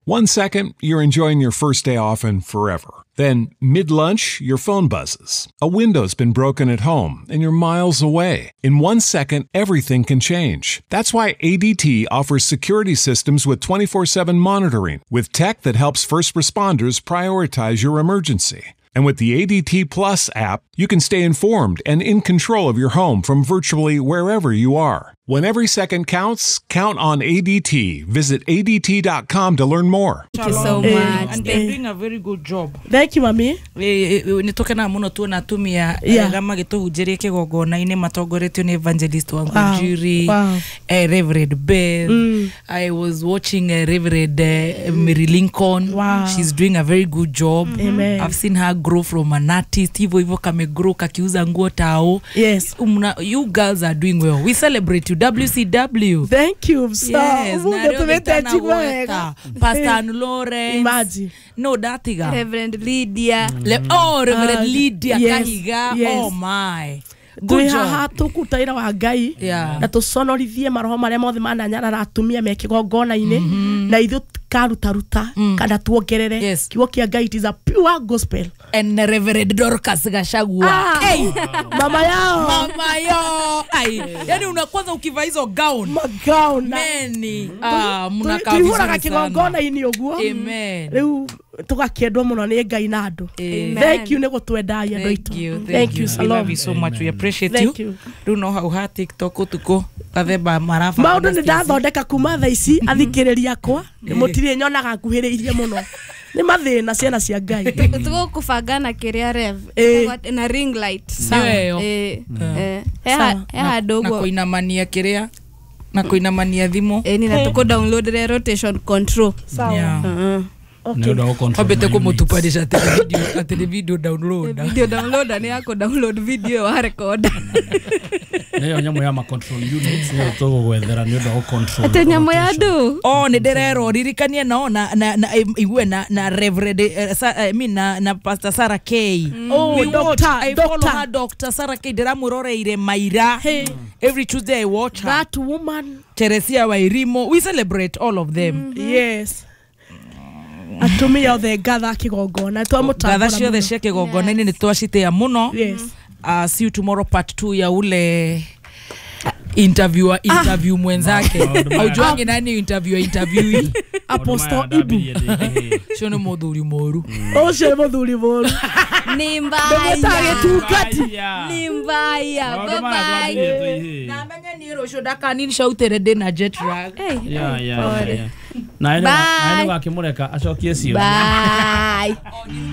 1 second, you're enjoying your first day off and forever. Then, mid-lunch, your phone buzzes. A window's been broken at home and you're miles away. In 1 second, everything can change. That's why ADT offers security systems with 24/7 monitoring, with tech that helps first responders prioritize your emergency. And with the ADT Plus app, you can stay informed and in control of your home from virtually wherever you are. When every second counts, count on ADT. Visit ADT.com to learn more. Thank you so much. And they're doing a very good job. Thank you, Mami. Nitoke na muno tu na tumia gama gitu hujeri kigogona ine matogoretio ni evangelist wangu Njiri, Reverend Beth. I was watching Reverend Mary Lincoln. She's doing a very good job. Amen. I've seen her grow from an artist. Hivyo kame grow kakiuza nguo tao. Yes. You girls are doing well. We celebrate you. WCW. Thank you. Yes. Pastor Lawrence. Imagine. No, that guy. Reverend Lydia. Reverend Lydia Kahiga. Yes. Oh my. Good job. Hatu kutaira wa Ngai na tusonorithie maroho maria mothe mananyara atumia mekigongona ine na ithu karuta kana tuongerere kiugo kia Ngai. It is a pure gospel. And Reverend Dorcas Gashagua. Hey, mama yao ai yani unakwanza ukivaa hizo gown meni mnakaa vizuri kigongona ini oguo. Amen. Leo tugakiendwo muno ni Ngai na andu. Thank you nego twendai andu itu. Thank you so love you so much. We appreciate you. Do know how hard TikTok utuko katheba marafa maundu ni ndathondeka kuma tha ici athikiriria kwa mutire nyonaga nguhiriirie muno ni mathina ciana cia Ngai. Tugo kufagana kiria rev na ring light sawa dogo na kuinamania kiria na kuinamania thimo ni na tuko download rotation control sawa. Okay. Obete kumutupanisha ati video download. Video download ni yako download video wa record. Neyo nyamo ya ma control units ni to gwethera ni ndo control. Ate nyamo ya do. Ni derero ririkania na iwe na Reverend na Pastor Sarah K. Doctor follow her Dr. Sarah K diramuroreire Maira. Every Tuesday I watch her. That woman. Teresia Wairimo. We celebrate all of them. Yes. Atumia othe ngatha kigongona twamutambura ngatha ciothe cia kigongona ni twaciteya muno. Yes. See you tomorrow part 2 ya ule interview mwenzake. Aujuange nani interview Apostle Ibu. Shone modhuri moru. Shone modhuri moru. Ni mbaya. Ni mbaya. Bye bye. Na menya ni rosho dakani shautere de na jet drag. Yeah. Na ino wakimureka acokie cio. Bye.